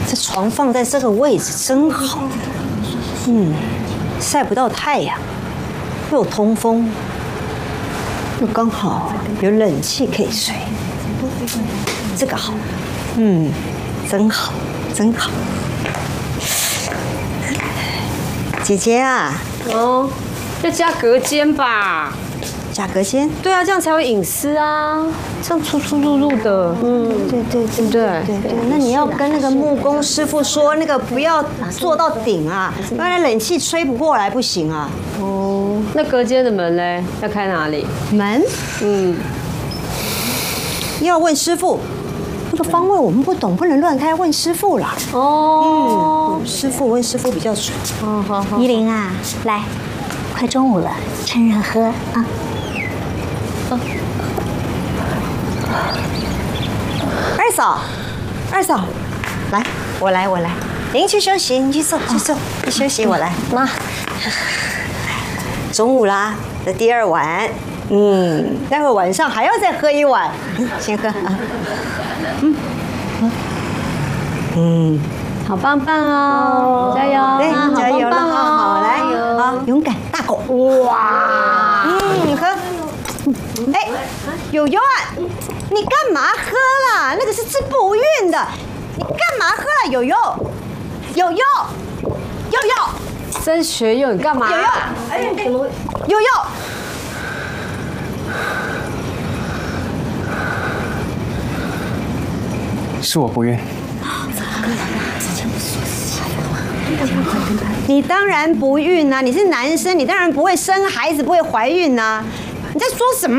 这床放在这个位置真好，晒不到太阳，又有通风，又刚好有冷气可以吹，这个好，真好，真好。姐姐啊， 哦，要加隔间吧？ 加隔间？ 对啊，这样才有隐私啊，这样出出入入的， 对对对。那你要跟那个木工师傅说，那个不要做到顶啊，不然冷气吹不过来，不行啊。 哦，那隔间的门嘞，要开哪里？ 门？要问师傅。那个方位我们不懂，不能乱开，问师傅啦。 哦， 师傅问师傅比较准。 哦，好。 依琳啊，来，快中午了，趁热喝啊。 二嫂，来，我来，您去休息，你去坐，去休息，我来。 妈， 中午啦，这第2碗，待会晚上还要再喝1碗，先喝啊。 好棒棒哦，加油！ 对，加油了，好，来，好，勇敢大口，哇，喝。哎，友友啊，你干嘛喝啦？那个是治不孕的，你干嘛喝啦？友友， 升学用你干嘛？ 友友， 是我不孕。 你当然不孕啊！你是男生，你当然不会生孩子，不会怀孕啊！你在说什么？